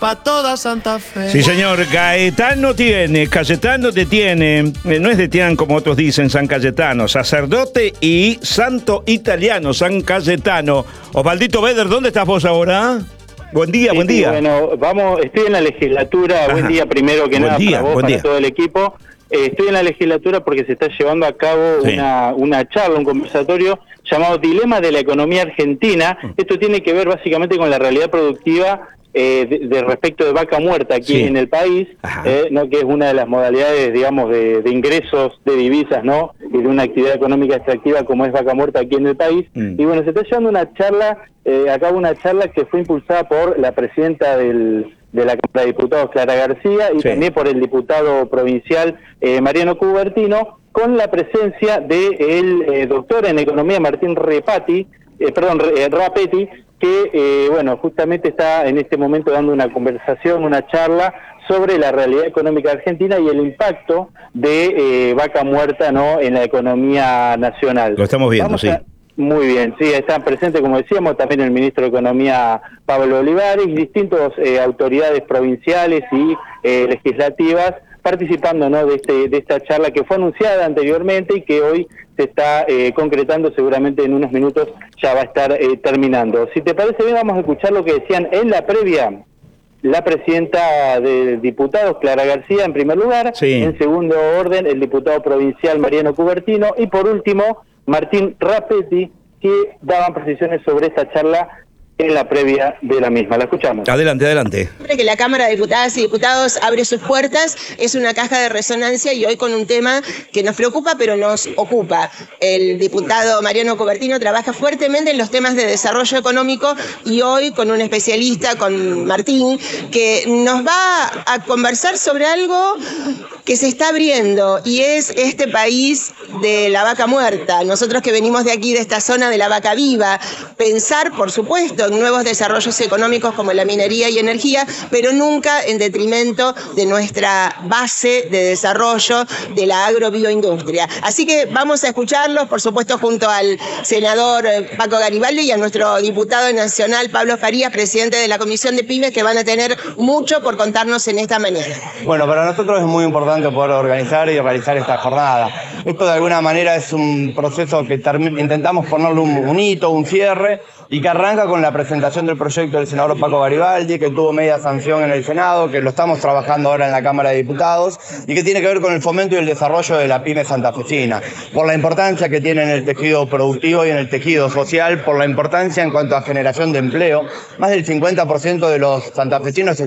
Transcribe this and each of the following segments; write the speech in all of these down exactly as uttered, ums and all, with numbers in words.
pa' toda Santa Fe. Sí, señor. Caetano tiene, Cayetano te tiene. Eh, no es de Tian como otros dicen, San Cayetano. Sacerdote y santo italiano, San Cayetano. Osvaldito Beder, ¿dónde estás vos ahora? Buen día, sí, buen día. Bueno, vamos, estoy en la legislatura. Ajá. Buen día primero que buen nada día, para vos, buen para día. todo el equipo. Eh, estoy en la legislatura porque se está llevando a cabo sí. una, una charla, un conversatorio llamado Dilema de la Economía Argentina. Mm. Esto tiene que ver básicamente con la realidad productiva eh, de, de respecto de vaca muerta aquí sí. en el país, eh, no que es una de las modalidades, digamos, de, de ingresos de divisas, ¿no? Y de una actividad económica extractiva como es vaca muerta aquí en el país. Mm. Y bueno, se está llevando una charla, eh, a cabo una charla que fue impulsada por la presidenta del... de la Cámara de Diputados, Clara García, y sí. también por el diputado provincial eh, Mariano Cubertino, con la presencia del de eh, doctor en Economía Martín Repati, eh, perdón, eh, Rapetti, que eh, bueno, justamente está en este momento dando una conversación, una charla sobre la realidad económica argentina y el impacto de eh, vaca muerta, ¿no?, en la economía nacional. Lo estamos viendo, Vamos sí. A... Muy bien, sí, están presentes, como decíamos, también el ministro de Economía, Pablo Olivares, distintas eh, autoridades provinciales y eh, legislativas participando, ¿no?, de, este, de esta charla que fue anunciada anteriormente y que hoy se está eh, concretando, seguramente en unos minutos ya va a estar eh, terminando. Si te parece bien, vamos a escuchar lo que decían en la previa la presidenta de diputados, Clara García, en primer lugar, sí. en segundo orden, el diputado provincial Mariano Cubertino, y por último, Martín Rapetti, que daban precisiones sobre esta charla en la previa de la misma. La escuchamos. Adelante, adelante. Siempre que la Cámara de Diputadas y Diputados abre sus puertas, es una caja de resonancia, y hoy con un tema que nos preocupa pero nos ocupa. El diputado Mariano Cubertino trabaja fuertemente en los temas de desarrollo económico, y hoy con un especialista, con Martín, que nos va a conversar sobre algo que se está abriendo, y es este país de la vaca muerta. Nosotros que venimos de aquí, de esta zona de la vaca viva, pensar, por supuesto, en nuevos desarrollos económicos como la minería y energía, pero nunca en detrimento de nuestra base de desarrollo de la agrobioindustria. Así que vamos a escucharlos, por supuesto, junto al senador Paco Garibaldi y a nuestro diputado nacional Pablo Farías, presidente de la Comisión de Pymes, que van a tener mucho por contarnos en esta mañana. Bueno, para nosotros es muy importante poder organizar y realizar esta jornada. Esto de alguna manera es un proceso que intentamos ponerle un, un hito, un cierre, y que arranca con la presentación del proyecto del senador Paco Garibaldi, que tuvo media sanción en el Senado, que lo estamos trabajando ahora en la Cámara de Diputados, y que tiene que ver con el fomento y el desarrollo de la pyme santafesina, por la importancia que tiene en el tejido productivo y en el tejido social, por la importancia en cuanto a generación de empleo. Más del cincuenta por ciento de los santafesinos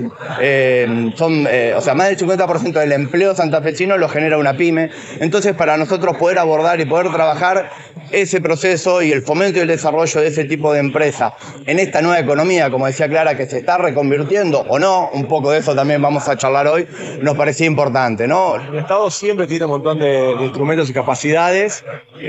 eh, son, eh, o sea, más del cincuenta por ciento del empleo santafesino lo genera una pyme. Entonces, para nosotros poder abordar y poder trabajar ese proceso y el fomento y el desarrollo de ese tipo de empresa en esta nueva economía, como decía Clara, que se está reconvirtiendo o no, un poco de eso también vamos a charlar hoy, nos parecía importante, ¿no? El Estado siempre tiene un montón de, de instrumentos y capacidades.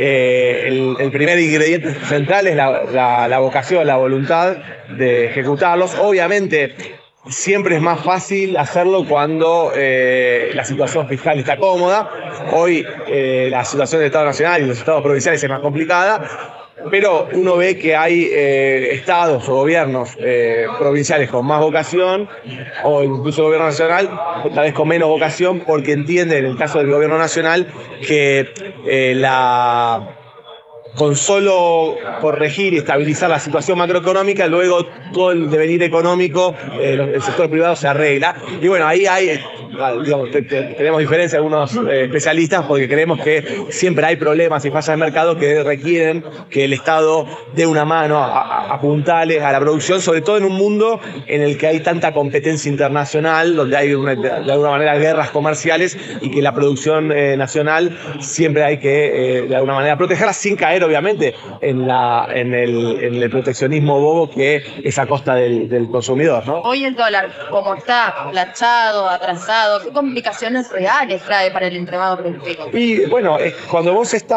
Eh, el, el primer ingrediente central es la, la, la vocación, la voluntad de ejecutarlos. Obviamente, siempre es más fácil hacerlo cuando eh, la situación fiscal está cómoda. Hoy eh, la situación del Estado Nacional y los estados provinciales es más complicada, pero uno ve que hay eh, estados o gobiernos eh, provinciales con más vocación, o incluso el gobierno nacional tal vez con menos vocación, porque entienden, en el caso del gobierno nacional, que eh, la... con solo corregir y estabilizar la situación macroeconómica, luego todo el devenir económico, eh, el sector privado se arregla. Y bueno, ahí hay, digamos, te, te, tenemos diferencia algunos eh, especialistas, porque creemos que siempre hay problemas y fallas de mercado que requieren que el Estado dé una mano a, a, a puntales a la producción, sobre todo en un mundo en el que hay tanta competencia internacional, donde hay una, de alguna manera guerras comerciales, y que la producción eh, nacional siempre hay que eh, de alguna manera protegerla sin caer obviamente en, la, en, el, en el proteccionismo bobo que es a costa del, del consumidor, ¿no? Hoy el dólar, como está planchado, atrasado, ¿qué complicaciones reales trae para el entramado productivo? Y bueno, cuando vos estás